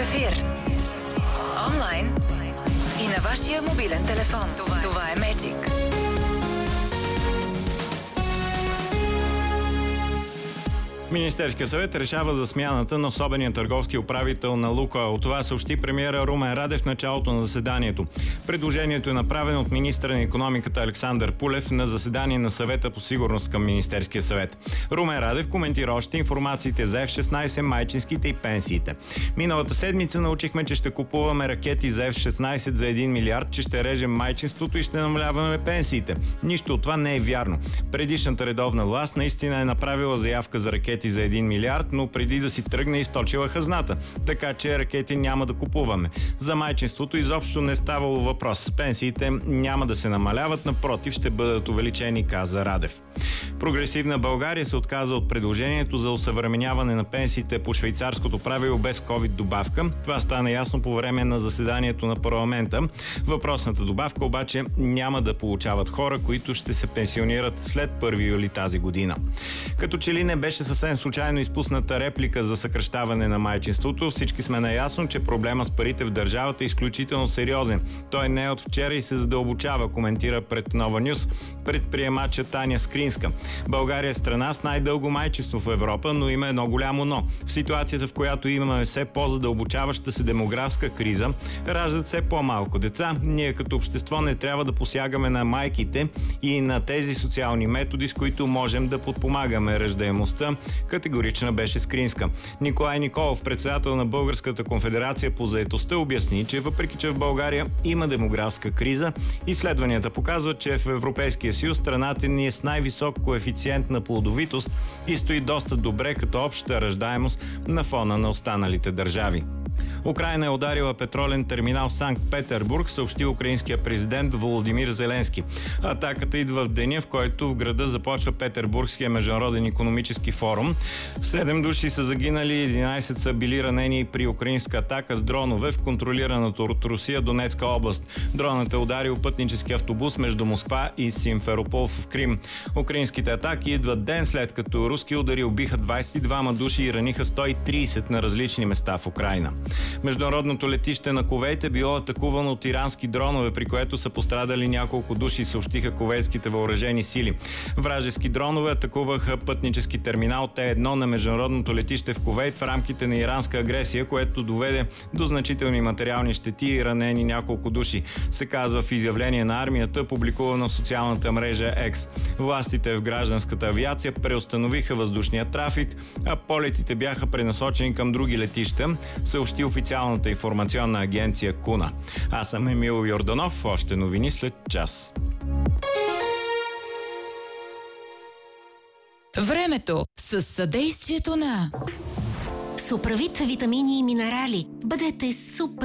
ефир, онлайн и на вашия мобилен телефон. Това е Magic. Министерският съвет решава за смяната на особения търговски управител на Лукойл. Това съобщи премиера Румен Радев в началото на заседанието. Предложението е направено от министъра на икономиката Александър Пулев на заседание на съвета по сигурност към Министерския съвет. Румен Радев коментира още информациите за F-16, майчинските и пенсиите. Миналата седмица научихме, че ще купуваме ракети за F-16 за 1 милиард, че ще режем майчинството и ще намаляваме пенсиите. Нищо от това не е вярно. Предишната редовна власт наистина е направила заявка за ракети за 1 милиард, но преди да си тръгне източила хазната. Така че ракети няма да купуваме. За майчинството изобщо не ставало въпрос. Пенсиите няма да се намаляват, напротив ще бъдат увеличени, каза Радев. Прогресивна България се отказа от предложението за осъвременяване на пенсиите по швейцарското правило без ковид добавка. Това стана ясно по време на заседанието на парламента. Въпросната добавка обаче няма да получават хора, които ще се пенсионират след 1 юли тази година. Като че ли не беше съвсем случайно изпусната реплика за съкращаване на майчинството, всички сме наясно, че проблема с парите в държавата е изключително сериозен. Той не е от вчера и се задълбочава, коментира пред Нова Нюс предприемача Таня Скринска. България е страна с най-дълго майчинство в Европа, но има едно голямо но. В ситуацията, в която имаме все по-задълбочаваща се демографска криза, раждат все по-малко деца. Ние като общество не трябва да посягаме на майките и на тези социални методи, с които можем да подпомагаме раждаемостта. Категорична беше Скринска. Николай Николов, председател на Българската конфедерация по заетостта, обясни, че въпреки че в България има демографска криза, изследванията показват, че в Европейския съюз страната ни е с най-висок коефициент на плодовитост и стои доста добре като обща раждаемост на фона на останалите държави. Украйна е ударила петролен терминал в Санкт-Петербург, съобщи украинския президент Володимир Зеленски. Атаката идва в деня, в който в града започва Петербургския международен икономически форум. 7 души са загинали, 11 са били ранени при украинска атака с дронове в контролираната от Русия Донецка област. Дронът е ударил пътнически автобус между Москва и Симферопол в Крим. Украинските атаки идват ден след като руски удари убиха 22 души и раниха 130 на различни места в Украйна. Международното летище на Кувейт е било атакувано от ирански дронове, при което са пострадали няколко души, съобщиха кувейтските въоръжени сили. Вражески дронове атакуваха пътнически терминал Т1 на международното летище в Кувейт в рамките на иранска агресия, което доведе до значителни материални щети и ранени няколко души, се казва в изявление на армията, публикувано в социалната мрежа X. Властите в гражданската авиация преустановиха въздушния трафик, а полетите бяха пренасочени към други летища, съобщи официалната информационна агенция КУНА. Аз съм Емил Йорданов. Още новини след час. Времето с съдействието на Суправит витамини и минерали. Бъдете супер